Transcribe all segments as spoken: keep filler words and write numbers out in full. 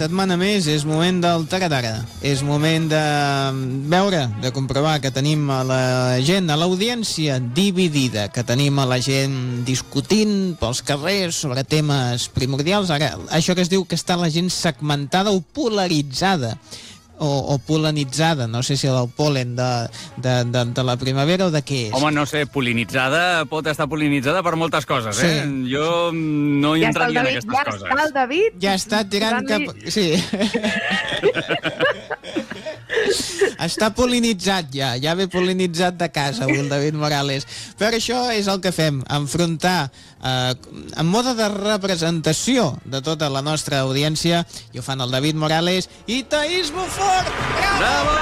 setmana més és moment del taradara. És moment de veure, de comprovar que tenim a la gent, a l'audiència dividida, que tenim a la gent discutint pels carrers sobre temes primordials. Ara, això que es diu que està la gent segmentada o polaritzada, o, o polinitzada, no sé si el pol·len de, de, de, de la primavera o de què és. Home, no sé, polinitzada pot estar polinitzada per moltes coses, Sí. eh? Jo no hi Ja està el entraria en David, aquestes ja coses. està el David. Ja està tirant cap... Sí. Està polinitzat ja, ja ve polinitzat de casa avui el David Morales. Però això és el que fem, enfrontar eh, en mode de representació de tota la nostra audiència, i ho fan el David Morales i Taís Bufort. Bravo!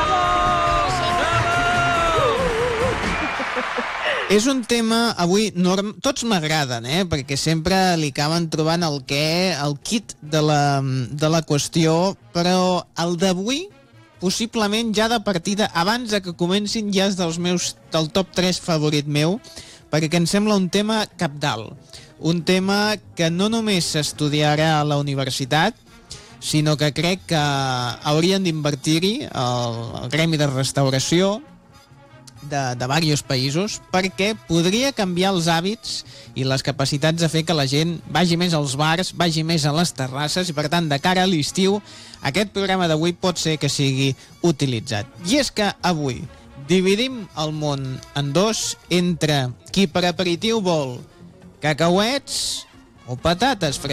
És un tema, avui, norm... tots m'agraden, eh? Perquè sempre li acaben trobant el què, el kit de la, de la qüestió, però el d'avui, possiblement ja de partida, abans de que comencin, ja és dels meus, del top tres favorit meu, perquè em sembla un tema cabdal. Un tema que no només s'estudiarà a la universitat, sinó que crec que haurien d'invertir-hi el, el gremi de restauració de, de diversos països, perquè podria canviar els hàbits i les capacitats de fer que la gent vagi més als bars, vagi més a les terrasses, i per tant, de cara a l'estiu, aquest programa d'avui pot ser que sigui utilitzat. I és que avui dividim el món en dos, entre qui per aperitiu vol cacauets o patates fregides.